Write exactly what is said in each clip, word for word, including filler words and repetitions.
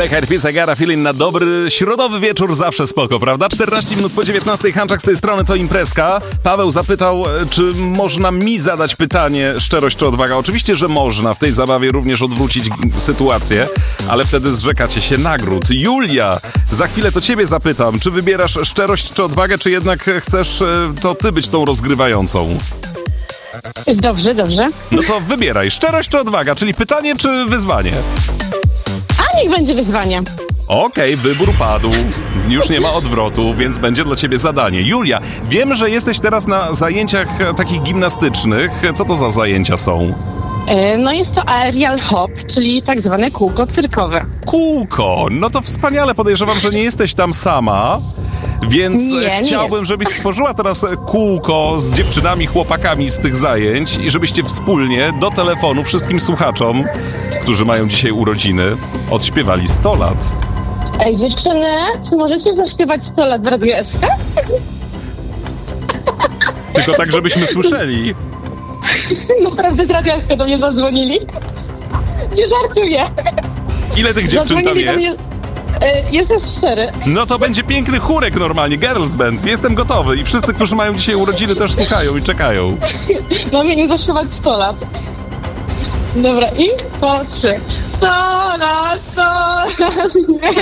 Eyed Peas, I Got a Feeling na dobry środowy wieczór, zawsze spoko, prawda? czternaście minut po dziewiętnastej, Hanczak z tej strony, to imprezka. Paweł zapytał, czy można mi zadać pytanie, szczerość czy odwaga? Oczywiście, że można w tej zabawie również odwrócić sytuację, ale wtedy zrzekacie się nagród. Julia, za chwilę to ciebie zapytam, czy wybierasz szczerość czy odwagę, czy jednak chcesz to ty być tą rozgrywającą? Dobrze, dobrze. No to wybieraj, szczerość czy odwaga, czyli pytanie czy wyzwanie? A niech będzie wyzwanie. Okej, okay, wybór padł. Już nie ma odwrotu, więc będzie dla ciebie zadanie. Julia, wiem, że jesteś teraz na zajęciach takich gimnastycznych. Co to za zajęcia są? No jest to aerial hop, czyli tak zwane kółko cyrkowe. Kółko, no to wspaniale, podejrzewam, że nie jesteś tam sama. Więc nie, chciałbym, nie żebyś stworzyła teraz kółko z dziewczynami, chłopakami z tych zajęć i żebyście wspólnie do telefonu wszystkim słuchaczom, którzy mają dzisiaj urodziny, odśpiewali sto lat. Ej, dziewczyny, czy możecie zaśpiewać sto lat w Radiu S K? Tylko tak, żebyśmy słyszeli. Naprawdę z Radia S K do mnie zadzwonili? Nie żartuję. Ile tych dziewczyn tam jest? Mnie... Jest nas cztery. No to będzie piękny chórek normalnie, girls band. Jestem gotowy i wszyscy, którzy mają dzisiaj urodziny, też słuchają i czekają. Mamy im zaśpiewać sto lat. Dobra, i po trzy. sto lat, sto lat.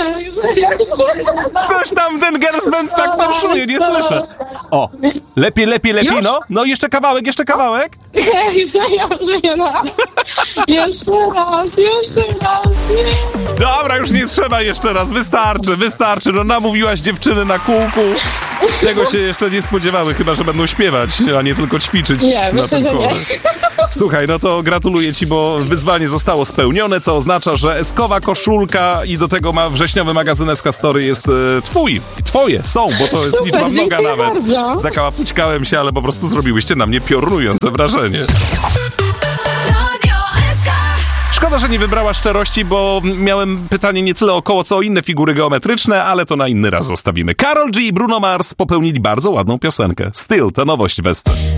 Coś tam ten girls band tak falszuje, nie słyszę. O, lepiej, lepiej, lepiej, Już? no. No jeszcze kawałek, jeszcze kawałek. Hej, żyję, żyję, no. Jeszcze raz, jeszcze raz, nie. Dobra, już nie trzeba jeszcze raz, wystarczy, wystarczy. No namówiłaś dziewczyny na kółku. Tego się jeszcze nie spodziewały, chyba że będą śpiewać, a nie tylko ćwiczyć. Nie, na myślę, że nie. Słuchaj, no to gratuluję ci, bo wyzwanie zostało spełnione, co oznacza, że eskowa koszulka i do tego ma wrześniowy magazyn S K Story jest e, twój. Twoje są, bo to jest Super, liczba mnoga nawet. Bardzo. Zakałapućkałem się, ale po prostu zrobiłyście na mnie piorunujące wrażenie. Szkoda, że nie wybrała szczerości, bo miałem pytanie nie tyle około, co o inne figury geometryczne, ale to na inny raz zostawimy. Karol G i Bruno Mars popełnili bardzo ładną piosenkę. Still, to nowość w Esce.